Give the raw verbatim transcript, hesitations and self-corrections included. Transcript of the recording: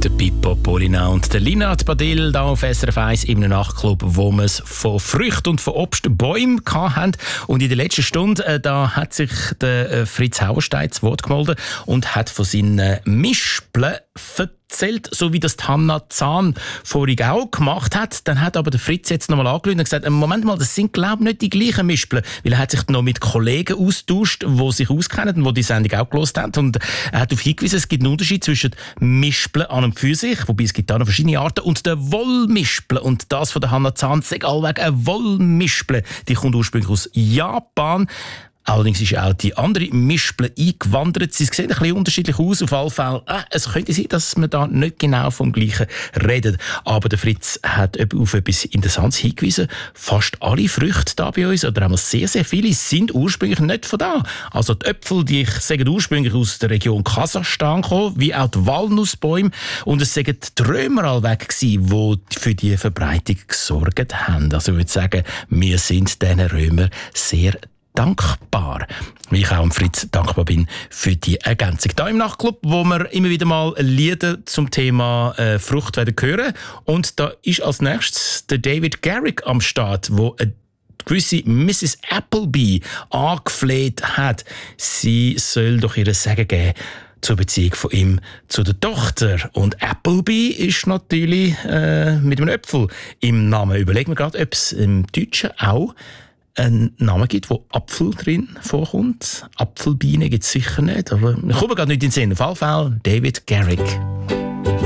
Der Pippo Polina und der Linard Badil hier auf S R F eins im Nachtclub, wo wir es von Früchten und von Obstbäumen hatten. Und in der letzten Stunde äh, da hat sich der äh, Fritz Hauerstein zu Wort gemeldet und hat von seinen Mispeln erzählt, so wie das die Hanna Zahn vorhin auch gemacht hat. Dann hat aber der Fritz jetzt nochmal angerufen und gesagt, Moment mal, das sind glaube ich nicht die gleichen Mispeln, weil er hat sich noch mit Kollegen austauscht, die sich auskennen und die die Sendung auch gehört haben. Und er hat darauf hingewiesen, es gibt einen Unterschied zwischen Mispeln an und für sich, wobei es gibt auch noch verschiedene Arten, und der Wollmispeln. Und das von der Hanna Zahn sagt allweg eine Wollmispel. Die kommt ursprünglich aus Japan. Allerdings ist auch die andere Mispel eingewandert. Sie sehen ein bisschen unterschiedlich aus. Auf alle Fälle, äh, es könnte sein, dass wir da nicht genau vom Gleichen reden. Aber der Fritz hat auf etwas Interessantes hingewiesen. Fast alle Früchte da bei uns, oder einmal sehr, sehr viele, sind ursprünglich nicht von da. Also die Äpfel, die ich sage, ursprünglich aus der Region Kasachstan gekommen, wie auch die Walnussbäume. Und es sagen die Römer allweg gewesen, die für die Verbreitung gesorgt haben. Also ich würde sagen, wir sind diesen Römern sehr dankbar. Wie ich auch am Fritz dankbar bin für die Ergänzung. Hier im Nachtclub, wo wir immer wieder mal Lieder zum Thema äh, Frucht werden hören. Und da ist als nächstes der David Garrick am Start, wo eine gewisse Misses Appleby angefleht hat, sie soll doch ihr Sagen geben zur Beziehung von ihm zu der Tochter. Und Appleby ist natürlich äh, mit einem Äpfel im Namen. Überlegen wir gerade, ob es im Deutschen auch einen Namen gibt, wo Apfel drin vorkommt. Apfelbeine gibt es sicher nicht, aber ich komme gerade nicht in den Sinn. Auf jeden Fall David Garrick.